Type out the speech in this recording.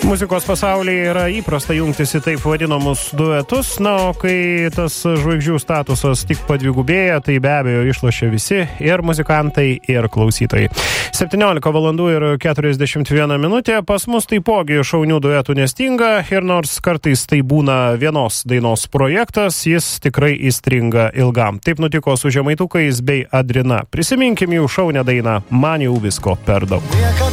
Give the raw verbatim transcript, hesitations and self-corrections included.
Muzikos pasaulyje yra įprasta jungtis į taip vadinamus duetus, na, o kai tas žvaigždžių statusas tik padvigubėja, tai be abejo išlošia visi, ir muzikantai, ir klausytojai. septyniolika valandų ir keturiasdešimt viena minutė, pas mus taipogi šaunių duetų nestinga, ir nors kartais tai būna vienos dainos projektas, jis tikrai įstringa ilgam. Taip nutiko su Žemaitukais bei Adrina. Prisiminkim jų šaunią dainą Man jau visko per daug.